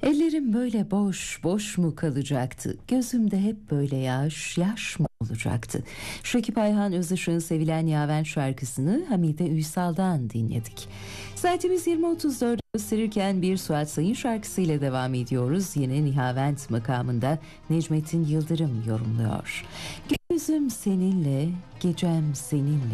Ellerim böyle boş boş mu kalacaktı? Gözümde hep böyle yaş yaş mı olacaktı? Şekip Ayhan Özışık'ın sevilen Yaven şarkısını Hamide Uysal'dan dinledik. Saatimiz 20.34 gösterirken bir Suat Sayın şarkısıyla devam ediyoruz. Yine Nihavent makamında Necmettin Yıldırım yorumluyor. Gözüm seninle, gecem seninle.